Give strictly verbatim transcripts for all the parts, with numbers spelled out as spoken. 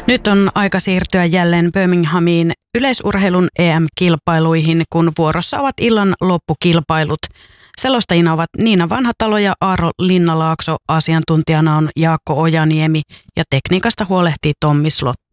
Nyt on aika siirtyä jälleen Birminghamiin yleisurheilun E M-kilpailuihin, kun vuorossa ovat illan loppukilpailut. Selostajina ovat Niina Vanhatalo ja Aaro Linnalaakso, asiantuntijana on Jaakko Ojaniemi ja tekniikasta huolehtii Tommi Slotte.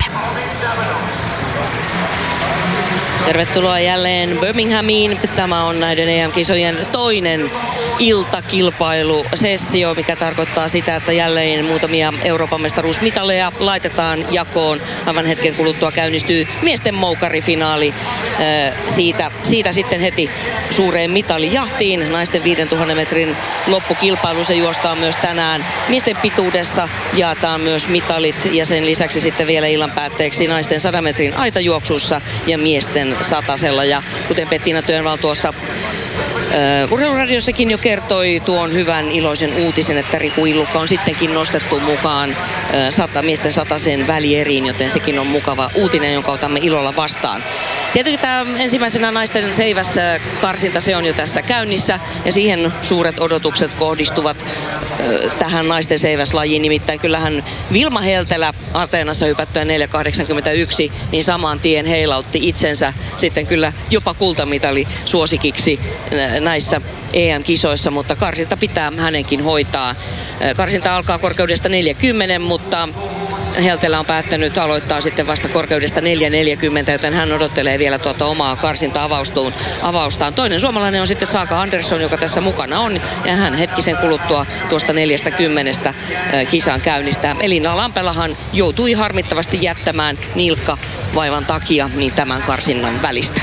Tervetuloa jälleen Birminghamiin. Tämä on näiden E M-kisojen toinen iltakilpailusessio, mikä tarkoittaa sitä, että jälleen muutamia Euroopan mestaruusmitaleja laitetaan jakoon. Aivan hetken kuluttua käynnistyy miesten moukarifinaali. Siitä, siitä sitten heti suureen mitalijahtiin. Naisten viisituhatta metrin loppukilpailu, se juostaan myös tänään. Miesten pituudessa jaetaan myös mitalit ja sen lisäksi sitten vielä illan päätteeksi naisten sadan metrin aitajuoksussa ja miesten satasella. Ja kuten Pettina Tönval tuossa Uh, urheiluradiossakin jo kertoi tuon hyvän iloisen uutisen, että Riku Illukka on sittenkin nostettu mukaan uh, sata, miesten satasen välieriin, joten sekin on mukava uutinen, jonka otamme ilolla vastaan. Tietenkin tämä ensimmäisenä naisten seiväs karsinta, se on jo tässä käynnissä ja siihen suuret odotukset kohdistuvat uh, tähän naisten seiväslajiin. Nimittäin kyllähän Vilma Heltelä Ateenassa hypättyä neljä kahdeksankymmentäyksi niin saman tien heilautti itsensä sitten kyllä jopa kultamitali suosikiksi näissä E M-kisoissa, mutta karsinta pitää hänenkin hoitaa. Karsinta alkaa korkeudesta neljäkymmentä, mutta Heltelä on päättänyt aloittaa sitten vasta korkeudesta neljä neljäkymmentä, joten hän odottelee vielä tuota omaa karsinta-avaustaan. Toinen suomalainen on sitten Saaka Andersson, joka tässä mukana on, ja hän hetkisen kuluttua tuosta neljäkymmentä kisan käynnistä. Elina Lampelahan joutui harmittavasti jättämään nilkkavaivan takia niin tämän karsinnan välistä.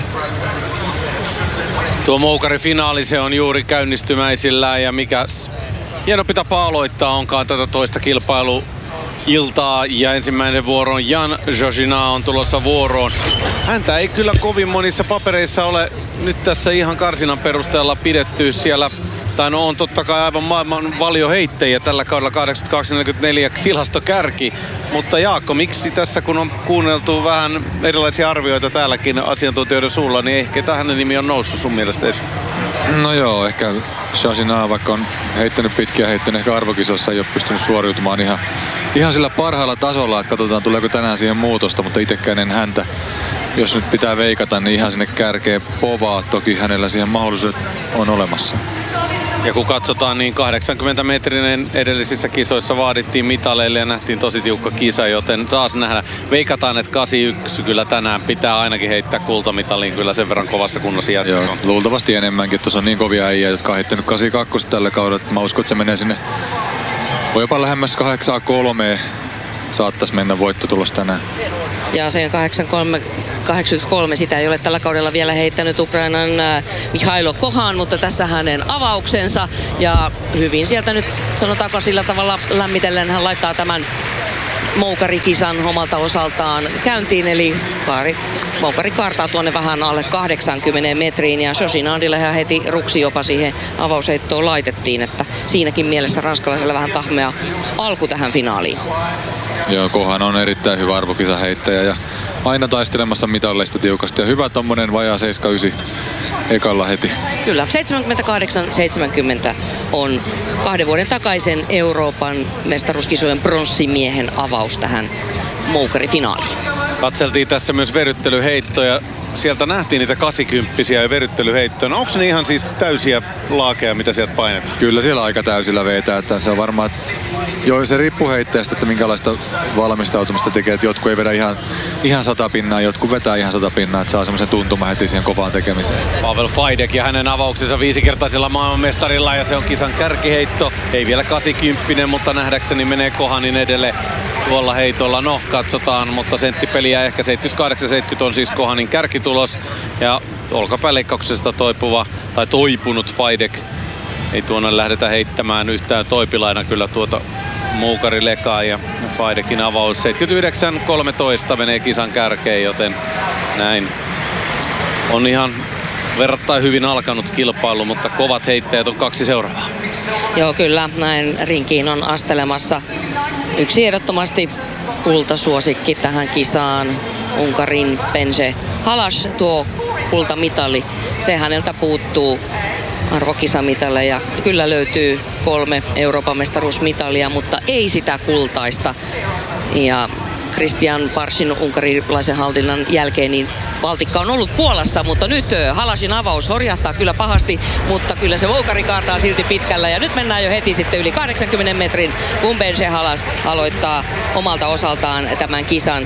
Tuo moukarifinaali, se on juuri käynnistymäisillään ja mikä hienompi tapa aloittaa onkaan tätä toista kilpailuiltaa. Ja ensimmäinen vuoro on Jan Jojina on tulossa vuoroon. Häntä ei kyllä kovin monissa papereissa ole nyt tässä ihan karsinan perusteella pidetty siellä. Tai no on totta kai aivan maailman valioheittäjiä tällä kaudella kahdeksankymmentäkaksi neljäkymmentäneljä tilastokärki. Mutta Jaakko, miksi tässä kun on kuunneltu vähän erilaisia arvioita täälläkin asiantuntijoiden suulla, niin ehkä tähän nimi on noussut sun mielestä esiin? No joo, ehkä Jojina, vaikka on heittänyt pitkiä heittänyt, ehkä arvokisossa ei ole pystynyt suoriutumaan ihan, ihan sillä parhaalla tasolla, että katsotaan tuleeko tänään siihen muutosta, mutta itsekään en häntä, jos nyt pitää veikata, niin ihan sinne kärkeen povaa. Toki hänellä siihen mahdollisuudet on olemassa. Ja kun katsotaan, niin kahdeksankymmentä metrinen edellisissä kisoissa vaadittiin mitaleille ja nähtiin tosi tiukka kisa, joten saas nähdä. Veikataan, että kahdeksankymmentäyksi kyllä tänään pitää ainakin heittää kultamitaliin kyllä sen verran kovassa kunnossa jatkoon. Joo, luultavasti enemmänkin. Tuossa on niin kovia äijä, jotka on heittänyt kahdeksankymmentäkaksi tällä kaudella, että mä uskon, että se menee sinne. Voi jopa lähemmäs kahdeksan kolme saattaisi mennä voittotulos tänään. Ja sen kahdeksankymmentäkolme sitä ei ole tällä kaudella vielä heittänyt Ukrainan äh, Mihailo Kohan, mutta tässä hänen avauksensa. Ja hyvin sieltä nyt sanotaanko sillä tavalla lämmitellen hän laittaa tämän moukarikisan omalta osaltaan käyntiin. Eli kaari, moukari kaartaa tuonne vähän alle kahdeksankymmentä metriin ja Jojinadillehan heti ruksi jopa siihen avausheittoon laitettiin. Että siinäkin mielessä ranskalaisella vähän tahmea alku tähän finaaliin. Joo, Kohan on erittäin hyvä arvokisaheittäjä ja aina taistelemassa mitalleista tiukasti. Ja hyvä tommonen vajaa seitsemänkymmentäyhdeksän ekalla heti. Kyllä, seitsemänkymmentäkahdeksan seitsemänkymmentä on kahden vuoden takaisen Euroopan mestaruuskisojen pronssimiehen avaus tähän moukarifinaaliin. Katseltiin tässä myös veryttelyheittoja. Sieltä nähtiin niitä kahdeksankymppisiä ja veryttelyheittoja. No onko ne ihan siis täysiä laakeja, mitä sieltä painetaan? Kyllä siellä aika täysillä vetää. Että se on varmaan, että joo, se riippuu heittäjästä, että minkälaista valmistautumista tekee. Että jotkut ei vedä ihan, ihan sata pinnaa, jotkut vetää ihan sata pinnaa, että saa semmoisen tuntuman heti siihen kovaan tekemiseen. Pavel Fajdek ja hänen avauksensa viisikertaisella maailmanmestarilla ja se on kisan kärkiheitto. Ei vielä kahdeksankymmentä, mutta nähdäkseni menee Kohanin edelle tuolla heitolla. No, katsotaan, mutta senttipeliä ehkä seitsemänkymmentäkahdeksan seitsemänkymmentä on siis Kohanin kärkitulos. Ja olkapäleikkauksesta toipuva tai toipunut Fajdek. Ei tuonne lähdetä heittämään yhtään toipilaina kyllä tuota moukarilekaa ja Fajdekin avaus seitsemänkymmentäyhdeksän kolmetoista menee kisan kärkeen, joten näin on ihan verrattain hyvin alkanut kilpailu, mutta kovat heittäjät on kaksi seuraavaa. Joo, kyllä näin rinkiin on astelemassa yksi ehdottomasti kultasuosikki tähän kisaan. Unkarin Penje Halas, tuo kultamitali, se häneltä puuttuu arvokisamitalle ja kyllä löytyy kolme Euroopan mestaruusmitalia, mutta ei sitä kultaista. Ja Christian Parsin unkarilaisen hallinnan jälkeen, niin valtikka on ollut Puolassa, mutta nyt Halasin avaus horjahtaa kyllä pahasti, mutta kyllä se Voukari kaartaa silti pitkällä ja nyt mennään jo heti sitten yli kahdeksankymmenen metrin, kun Bence Halas aloittaa omalta osaltaan tämän kisan.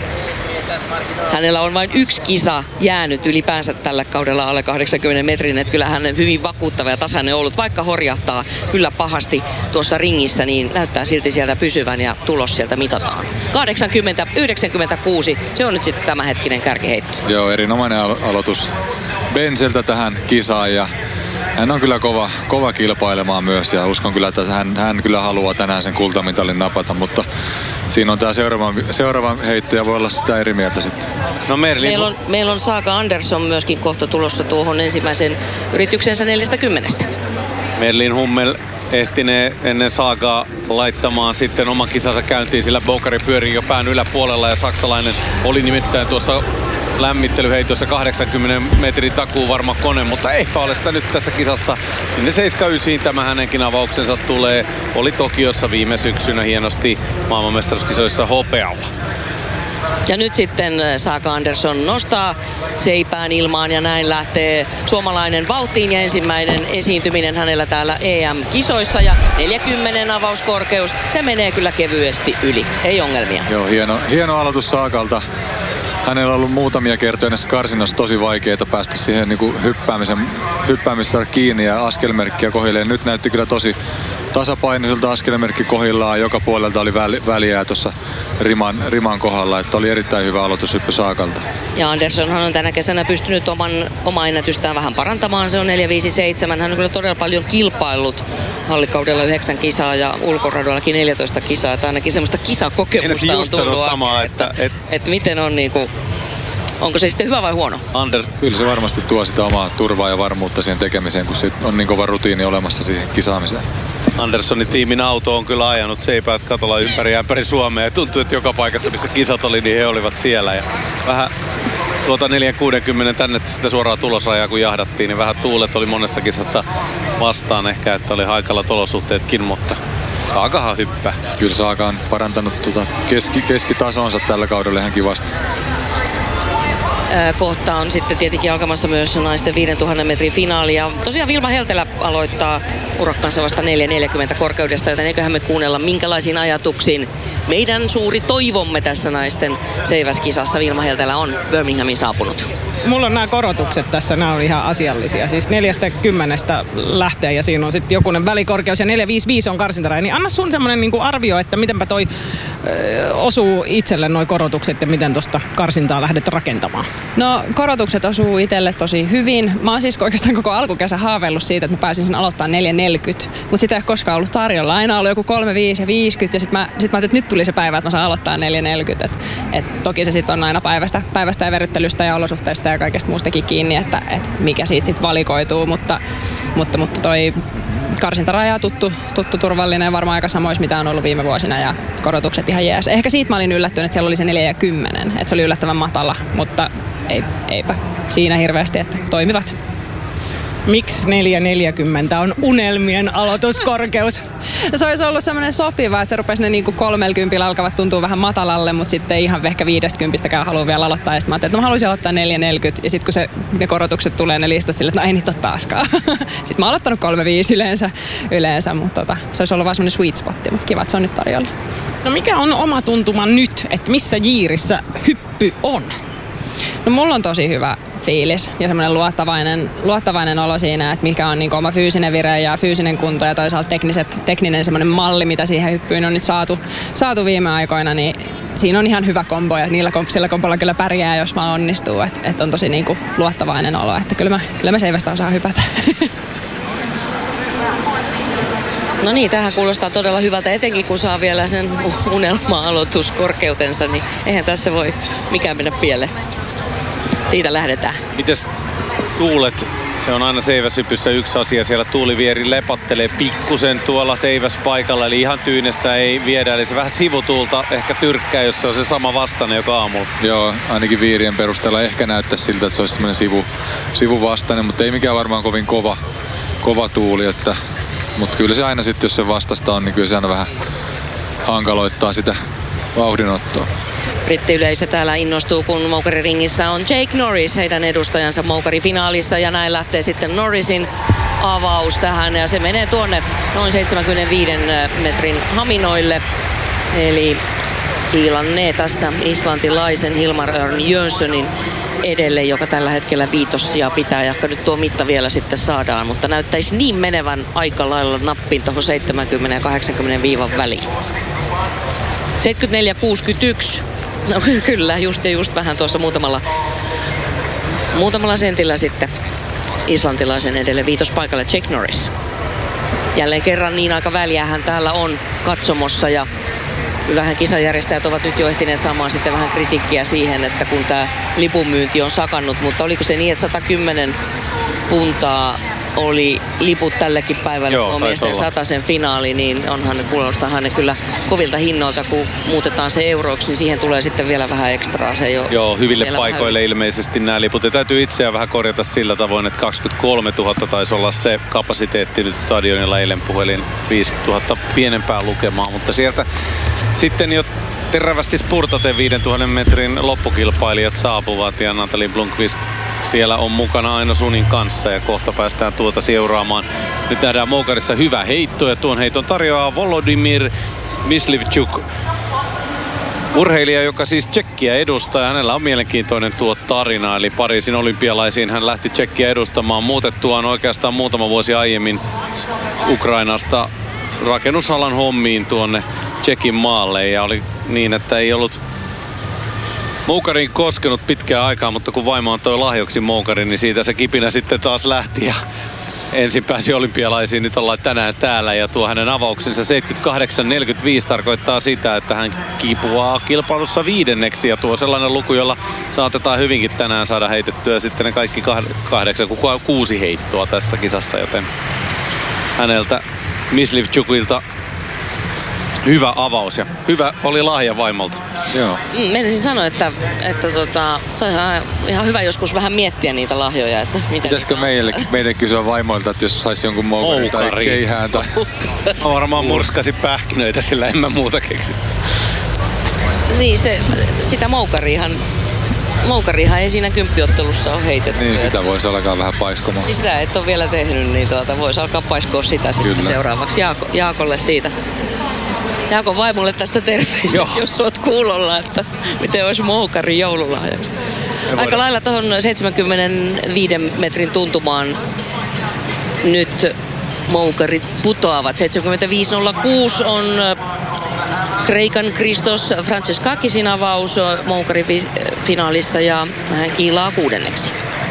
Hänellä on vain yksi kisa jäänyt ylipäänsä tällä kaudella alle kahdeksankymmenen metrin, että kyllä hän on hyvin vakuuttava ja tasainen ollut, vaikka horjahtaa kyllä pahasti tuossa ringissä, niin näyttää silti sieltä pysyvän ja tulos sieltä mitataan. kahdeksankymmentä yhdeksänkymmentäkuusi, se on nyt sitten tämänhetkinen kärkiheitto. Joo, erinomainen alo- aloitus Benceltä tähän kisaan ja hän on kyllä kova, kova kilpailemaan myös ja uskon kyllä, että hän, hän kyllä haluaa tänään sen kultamitalin napata, mutta siinä on tämä seuraava, seuraava heitto ja voi olla sitä eri mieltä sitten. No Merlin... Meillä on, meillä on Saga Andersson myöskin kohta tulossa tuohon ensimmäisen yrityksensä neljäkymmentä. Merlin Hummel ehtinee ennen Sagaa laittamaan sitten oman kisansa käyntiin, sillä Voukari pyörii jo pään yläpuolella ja saksalainen oli nimittäin tuossa lämmittelyheitossa kahdeksankymmenen metrin takuu varma kone, mutta eipä ole sitä nyt tässä kisassa. Sinne seitsemänkymmentäyhdeksän tämä hänenkin avauksensa tulee. Oli Tokiossa viime syksynä hienosti maailmanmestaruuskisoissa hopealla. Ja nyt sitten Saga Andersson nostaa seipään ilmaan ja näin lähtee suomalainen vauhtiin ja ensimmäinen esiintyminen hänellä täällä E M-kisoissa ja neljäkymmentä avauskorkeus, se menee kyllä kevyesti yli, ei ongelmia. Joo, hieno, hieno aloitus Saagalta. Hänellä on ollut muutamia kertoja näissä karsinnoissa tosi vaikeaa päästä siihen niin kuin hyppäämisen, hyppäämistä kiinni ja askelmerkkiä kohilleen. Nyt näytti kyllä tosi tasapainoiselta, askelmerkki kohillaan. Joka puolelta oli väliä tuossa riman, riman kohdalla, että oli erittäin hyvä aloitushyppy Saagalta. Ja Anderssonhan on tänä kesänä pystynyt oman, omaa ennätystään vähän parantamaan. Se on neljä viisi seitsemän. Hän on kyllä todella paljon kilpaillut hallikaudella yhdeksän kisaa ja ulkoradoillakin neljätoista kisaa. Että ainakin semmoista kisakokemusta on tullut. Samaa, että, että, että, että miten on niinku... Onko se sitten hyvä vai huono? Anders, kyllä se varmasti tuo sitä omaa turvaa ja varmuutta siihen tekemiseen, kun on niin kova rutiini olemassa siihen kisaamiseen. Anderssonin tiimin auto on kyllä ajanut seipäät katolla ympäri ympäri Suomea ja tuntuu, että joka paikassa missä kisat oli, niin he olivat siellä. Ja vähän tuota neljä kuusikymmentä tänne sitä suoraan tulosrajaa kun jahdattiin, niin vähän tuulet oli monessa kisassa vastaan ehkä, että oli haikalat olosuhteetkin, mutta Saagahan hyppää. Kyllä Saaga on parantanut tuota keski, keskitasonsa tällä kaudella ihan kivasti. Kohta on sitten tietenkin alkamassa myös naisten viisituhatta metrin finaali. Ja tosiaan Vilma Heltelä aloittaa urakkansa vasta neljä neljäkymmentä korkeudesta, joten eiköhän me kuunnella minkälaisiin ajatuksiin meidän suuri toivomme tässä naisten seiväskisassa Vilma Heltelä on Birminghamiin saapunut. Mulla on nämä korotukset tässä, nämä on ihan asiallisia. Siis neljästä kymmenestä lähtee ja siinä on sitten jokunen välikorkeus ja neljä viisi viisi on karsintaraja. Niin anna sun semmonen niinku arvio, että mitenpä toi ö, osuu itselle noi korotukset ja miten tosta karsintaa lähdet rakentamaan? No korotukset osuu itselle tosi hyvin. Mä oon siis oikeastaan koko alkukesä haaveillut siitä, että mä pääsin sen aloittaa neljä neljäkymmentä. Mutta sitä ei ole koskaan ollut tarjolla. Aina ollut joku kolme viisi ja viisikymmentä ja sit mä, sit mä ajattelin, että nyt tuli se päivä, että mä saan aloittaa neljä neljäkymmentä. Et, et toki se sitten on aina päivästä, päivästä ja verryttelystä ja olosuhteista ja kaikesta muustakin kiinni, että, että mikä siitä sitten valikoituu. Mutta, mutta, mutta toi karsintaraja tuttu, tuttu turvallinen, varmaan aika samoissa mitä on ollut viime vuosina ja korotukset ihan jees. Ehkä siitä mä olin yllättynyt, että siellä oli se neljä ja kymmenen, että se oli yllättävän matala, mutta ei, eipä siinä hirveästi, että toimivat. Miksi neljä neljäkymmentä on unelmien aloituskorkeus? Se olisi ollut semmoinen sopiva, että se rupesi ne niinku kolmelkympillä alkavat tuntua vähän matalalle, mutta sitten ei ihan ehkä viidestäkympistäkään halua vielä aloittaa. Ja sitten mä ajattelin, että mä haluaisin aloittaa neljä neljäkymmentä ja sitten kun se, ne korotukset tulee, ne listat sille, että no ei niitä ole taaskaan. Sitten mä oon aloittanut kolme viisi yleensä, yleensä mutta tota, se olisi ollut vaan semmoinen sweet spotti, mutta kiva, että se on nyt tarjolla. No mikä on oma tuntuma nyt, että missä jiirissä hyppy on? No mulla on tosi hyvä fiilis ja semmoinen luottavainen, luottavainen olo siinä, että mikä on niin oma fyysinen vire ja fyysinen kunto ja toisaalta tekniset, tekninen semmoinen malli, mitä siihen hyppyyn on nyt saatu, saatu viime aikoina, niin siinä on ihan hyvä kombo ja niillä, sillä kombolla kyllä pärjää, jos vaan onnistuu, että et on tosi niin kuin luottavainen olo, että kyllä mä, kyllä mä seivästä osaan hypätä. No niin, tähän kuulostaa todella hyvältä, etenkin kun saa vielä sen unelma-aloituskorkeutensa, niin eihän tässä voi mikään mennä pieleen. Siitä lähdetään. Mites tuulet? Se on aina seiväshypyssä yksi asia. Siellä tuulivieri lepattelee pikkusen tuolla seiväspaikalla, eli ihan tyynessä ei viedä. Eli se vähän sivutuulta ehkä tyrkkää, jos se on se sama vastainen joka aamulla. Joo, ainakin viirien perusteella ehkä näyttäisi siltä, että se olisi semmoinen sivu, sivuvastainen, mutta ei mikään varmaan kovin kova, kova tuuli. Että, mutta kyllä se aina sitten, jos se vastasta on, niin kyllä se aina vähän hankaloittaa sitä vauhdinottoa. Brittiyleisö täällä innostuu, kun moukariringissä on Jake Norris, heidän edustajansa moukarifinaalissa, ja näin lähtee sitten Norrisin avaus tähän, ja se menee tuonne noin seitsemänkymmentäviiden metrin haminoille. Eli hiilannee tässä islantilaisen Hilmar Örn Jönssonin edelle, joka tällä hetkellä viitossia pitää, ja nyt tuo mitta vielä sitten saadaan, mutta näyttäisi niin menevän aika lailla nappiin tuohon seitsemänkymmentä ja kahdeksankymmentä viivan väliin. seitsemänkymmentäneljä kuusikymmentäyksi. No kyllä, just ja just vähän tuossa muutamalla, muutamalla sentillä sitten islantilaisen edelle viitospaikalle Jake Norris. Jälleen kerran niin aika väliä hän täällä on katsomossa, ja kyllähän kisajärjestäjät ovat nyt jo ehtineet saamaan sitten vähän kritiikkiä siihen, että kun tämä lipunmyynti on sakannut, mutta oliko se niin, että sata kymmenen puntaa oli liput tällekin päivälle, kun on miesten satasen finaali, niin onhan ne, kuulostahan ne kyllä kovilta hinnoilta, kun muutetaan se euroiksi, niin siihen tulee sitten vielä vähän ekstraa. Se jo Joo, hyville paikoille vähän ilmeisesti nämä liput. Ja täytyy itseään vähän korjata sillä tavoin, että kaksikymmentäkolmetuhatta taisi olla se kapasiteetti nyt stadionilla, eilen puhelin viisituhatta pienempää lukemaa, mutta sieltä sitten jo terävästi spurtaten viidentuhannen metrin loppukilpailijat saapuvat, ja Natalie Blomqvist siellä on mukana aina Sunin kanssa, ja kohta päästään tuota seuraamaan. Nyt nähdään moukarissa hyvä heitto, ja tuon heiton tarjoaa Volodymyr Myslivchuk, urheilija, joka siis Tšekkiä edustaa, ja hänellä on mielenkiintoinen tuo tarina. Eli Pariisin olympialaisiin hän lähti Tšekkiä edustamaan muutettuaan oikeastaan muutama vuosi aiemmin Ukrainasta rakennusalan hommiin tuonne Tšekin maalle, ja oli niin, että ei ollut moukariin koskenut pitkään aikaa, mutta kun vaimo antoi lahjoksi moukarin, niin siitä se kipinä sitten taas lähti, ja ensin pääsi olympialaisiin, nyt ollaan tänään täällä, ja tuo hänen avauksensa seitsemänkymmentäkahdeksan neljäkymmentäviisi tarkoittaa sitä, että hän kiipuaa kilpailussa viidenneksi, ja tuo sellainen luku, jolla saatetaan hyvinkin tänään saada heitettyä sitten ne kaikki kahdeksan, kuusi heittoa tässä kisassa, joten häneltä Myslivchukilta hyvä avaus, ja hyvä oli lahja vaimolta. Joo. Menisin sanoa, että, että tota, se on ihan, ihan hyvä joskus vähän miettiä niitä lahjoja. Että pitäisikö meille, meidän kysyä vaimoilta, että jos saisi jonkun moukari tai keihään tai... Mä varmaan murskasin pähkinöitä, sillä en mä muuta keksisi. Niin, se, sitä moukariihan, moukariihan ei siinä kymppiottelussa ole heitetty. Niin, sitä voisi alkaa vähän paiskomaan. Niin sitä et ole vielä tehnyt, niin tuota, voisi alkaa paiskoa sitä sitten Kyllä. seuraavaksi Jaako, Jaakolle siitä. Jaakon vaimolle tästä terveisiä, jos oot kuulolla, että miten olisi moukari joululahjaksi. Aika lailla tuohon seitsemänkymmentäviiden metrin tuntumaan nyt moukarit putoavat. seitsemänkymmentäviisi nolla kuusi on Kreikan Christos Francescakisin avaus moukarifinaalissa, ja hän kiilaa kuudenneksi.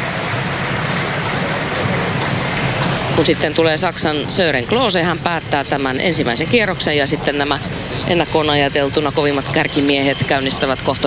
Kun sitten tulee Saksan Sören Klose, hän päättää tämän ensimmäisen kierroksen, ja sitten nämä ennakkoon ajateltuna kovimmat kärkimiehet käynnistävät kohta